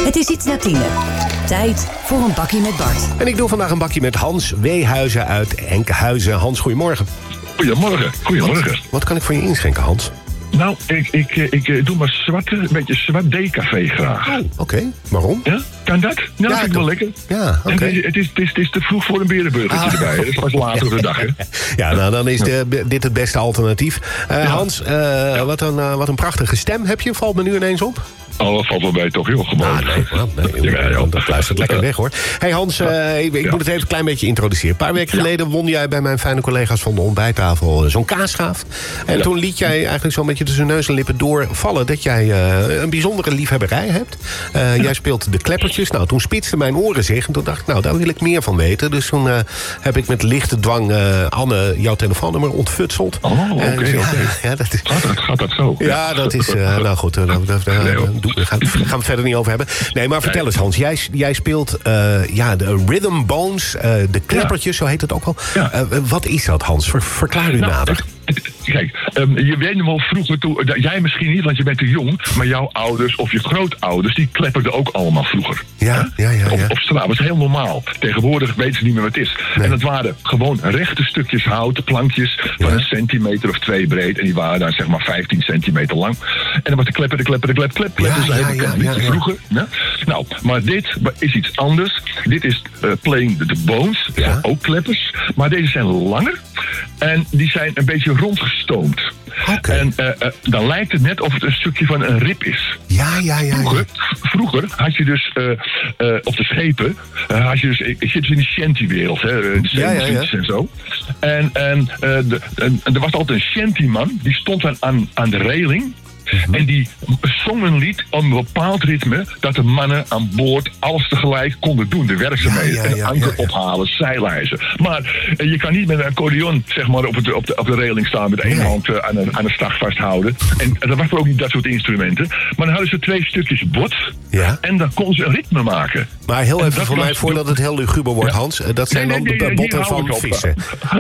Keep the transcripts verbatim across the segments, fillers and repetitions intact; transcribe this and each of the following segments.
Het is iets na tienen. Tijd voor een bakkie met Bart. En ik doe vandaag een bakkie met Hans Weehuizen uit Enkhuizen. Hans, goedemorgen. Goedemorgen. Goedemorgen. Wat, wat kan ik voor je inschenken, Hans? Nou, ik, ik, ik, ik doe maar zwarte, een beetje zwart decafé graag. Oh, oké. Okay. Waarom? Ja, kan dat? Nou, ja, dat vind ik wel lekker. Ja, oké. Okay. Het, het, is, het, is, het is te vroeg voor een berenburgertje ah. erbij. Dat is pas later op de dag, hè? Ja, nou, dan is de, dit het beste alternatief. Uh, ja. Hans, uh, ja. wat, een, uh, wat een prachtige stem heb je. Valt me nu ineens op. Oh, dat valt wel bij toch, joh. Gewoon. Ah, nee, well, nee, ja, ja. Dat luistert lekker weg, hoor. Hey Hans, uh, ik, ik ja. moet het even een klein beetje introduceren. Een paar weken ja. geleden won jij bij mijn fijne collega's van de ontbijttafel zo'n kaasschaaf. En ja. toen liet jij eigenlijk zo'n beetje tussen neus en lippen doorvallen dat jij uh, een bijzondere liefhebberij hebt. Uh, ja. Jij speelt de kleppertjes. Nou, toen spitsten mijn oren zich. En toen dacht ik, nou, daar wil ik meer van weten. Dus toen uh, heb ik met lichte dwang uh, Anne jouw telefoonnummer ontfutseld. Oh, oké, okay, ja, okay. ja, dat is... gaat, dat, gaat dat zo? Ja, dat is... Uh, nou goed, uh, daar, daar, daar, daar gaan, gaan we het verder niet over hebben. Nee, maar vertel eens, Hans. Jij, jij speelt uh, ja, de Rhythm Bones, uh, de kleppertjes, ja. zo heet het ook al. Ja. Uh, wat is dat, Hans? Ver, verklaar u nou, nader. Kijk, um, je weet nog wel vroeger toe, uh, jij misschien niet, want je bent te jong, maar jouw ouders of je grootouders, die klepperden ook allemaal vroeger. Ja, ja, ja. ja. Op, op straat, dat is heel normaal. Tegenwoordig weten ze niet meer wat het is. Nee. En dat waren gewoon rechte stukjes hout, plankjes van ja. een centimeter of twee breed. En die waren dan zeg maar vijftien centimeter lang. En dan was de klepper, de klepper, de klep, klep, klep. Ja, dus ja, ja, ja, ja, ja. vroeger. Ja? Nou, maar dit is iets anders. Dit is uh, playing the bones, ja. ook kleppers. Maar deze zijn langer en die zijn een beetje rondgestoomd. Okay. En uh, uh, dan lijkt het net of het een stukje van een rib is. Ja, ja, ja. Vroeger, vroeger had je dus uh, uh, op de schepen, uh, had je dus, ik, ik zit dus in de shanty-wereld, hè, de ja, ja, ja. en zo. En, en, uh, de, en, en er was altijd een shanty-man, die stond dan aan, aan de reling. Mm-hmm. En die zong een lied op een bepaald ritme dat de mannen aan boord alles tegelijk konden doen. De werkzaamheden, ja, ja, ja, anker ja, ja. ophalen, zeilijzen. Maar uh, je kan niet met een accordeon zeg maar, op, het, op, de, op de reling staan met één nee. hand uh, aan, een, aan een stag vasthouden. En uh, er was ook niet dat soort instrumenten. Maar dan hadden ze twee stukjes bot ja. en dan konden ze een ritme maken. Maar heel even voor mij, voordat het heel luguber wordt, ja. Hans. Dat zijn nee, nee, dan nee, botten van vissen.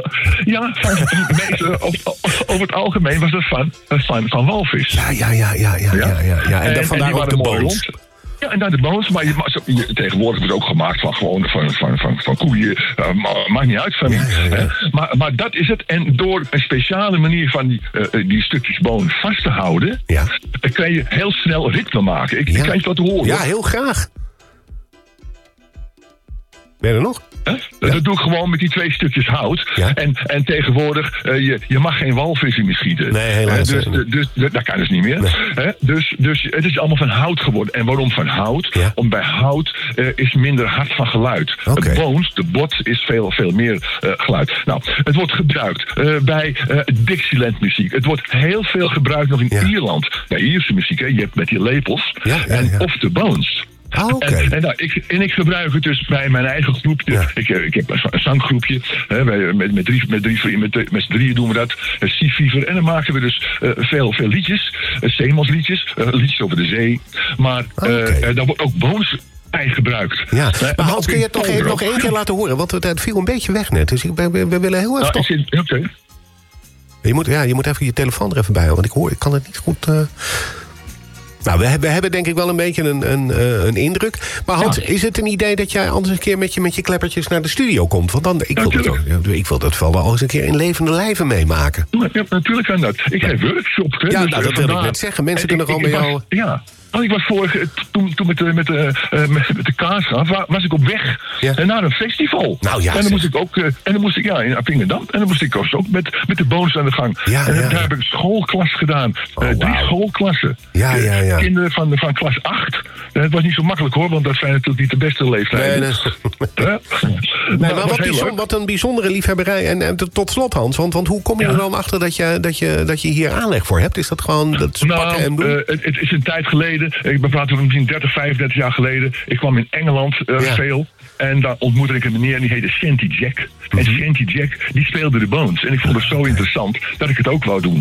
Ja, van, meeste, over, over het algemeen was dat van, van, van walvis. Ja, ja, ja, ja, ja, ja, ja, ja. En, en vandaar ook de bones. Ja, en dan de bones, maar je, je, tegenwoordig wordt het ook gemaakt van gewoon van, van, van, van koeien. Uh, maakt niet uit van wie. Ja, ja, ja. Maar, maar dat is het. En door een speciale manier van die, uh, die stukjes boon vast te houden, ja. dan kan je heel snel ritme maken. Ik, ja. ik kan je wat horen. Ja, heel graag. Ben je er nog? Huh? Ja. Dat doe ik gewoon met die twee stukjes hout. Ja. En, en tegenwoordig, uh, je, je mag geen walvissen meer schieten. Nee, helaas. Uh, dus, dus, dus dat kan dus niet meer. Nee. Uh, dus, dus het is allemaal van hout geworden. En waarom van hout? Ja. Om bij hout uh, is minder hard van geluid. Okay. Het bones, de bot, is veel, veel meer uh, geluid. Nou, het wordt gebruikt uh, bij uh, Dixieland muziek. Het wordt heel veel gebruikt nog in ja. Ierland. Bij Ierse muziek, hè. Je hebt met die lepels. Ja, ja, en ja. of de bones. Ah, okay. en, en, nou, ik, en ik gebruik het dus bij mijn eigen groepje. Ja. Ik, ik heb een zanggroepje. Hè, met, met, drie, met, drie, met, met z'n drieën doen we dat. Sea Fever. En dan maken we dus uh, veel, veel liedjes. Uh, zeemansliedjes. Uh, liedjes over de zee. Maar okay. uh, daar wordt ook bonus bij gebruikt. Ja. Uh, maar Hans, kun je het nog, even, nog één keer laten horen? Want het viel een beetje weg net. Dus ik, we, we willen heel even... Nou, zit, okay. je, moet, ja, je moet even je telefoon er even bij houden. Want ik hoor, ik kan het niet goed... Uh... Nou, we hebben, we hebben denk ik wel een beetje een, een, uh, een indruk. Maar Hans, ja. is het een idee dat jij anders een keer met je, met je kleppertjes naar de studio komt? Want dan, ik, ja, wil dat ook, ik wil dat wel al eens een keer in levende lijven meemaken. Ja, natuurlijk kan dat. Ik geef workshops. Hè, ja, dus nou, dat wil ik net zeggen. Mensen kunnen gewoon bij jou... Ja. Oh, ik was vorige, toen, toen met, de, met, de, uh, met de kaasgraaf was ik op weg ja. naar een festival. Nou, ja, en dan moest ik ook, uh, en dan moest ik, ja, in Appingedam. En dan moest ik ook met, met de bonus aan de gang. Ja, en ja, daar ja. heb ik schoolklas gedaan. Oh, uh, drie wow. schoolklassen. Ja, ja, ja. Kinderen van, van klas acht. En het was niet zo makkelijk hoor, want dat zijn natuurlijk niet de beste leeftijden. Nee, nee. Ja. nee maar wat, bijzonder, wat een bijzondere liefhebberij. En, en tot slot, Hans, want, want hoe kom je ja. er dan achter dat je, dat, je, dat je hier aanleg voor hebt? Is dat gewoon dat nou, pakken en doen? Uh, het, het is een tijd geleden. Ik ben praten misschien dertig, vijfendertig jaar geleden. Ik kwam in Engeland uh, ja. veel. En daar ontmoette ik een meneer en die heette Shanty Jack. Mm-hmm. En Shanty Jack, die speelde de bones. En ik vond het zo interessant dat ik het ook wou doen.